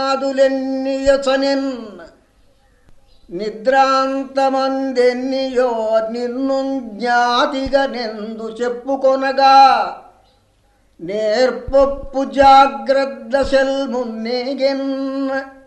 దులెన్నియచనెన్ నిద్రాంతమందెన్నియో నిన్ను జ్ఞాతిగా నెందు చెప్పుకొనగా నేర్పొప్పు జాగ్రత్త సెల్మున్నేగెన్